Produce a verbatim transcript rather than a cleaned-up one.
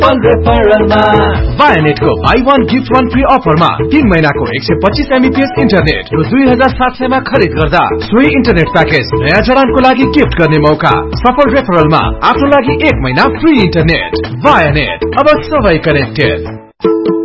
वायानेटको by one gift one free अफरमा तीन महीनाको एक सय पच्चीस एमबीपीएस इन्टरनेट र दुई हजार सात सयमा खरिद गर्दा सोही इन्टरनेट प्याकेज नयाँ जडानको लागि गिफ्ट गर्ने मौका। सफल रेफरलमा आफ्नो लागि एक महिना फ्री इन्टरनेट। वायानेट, अब सबै कनेक्टेड।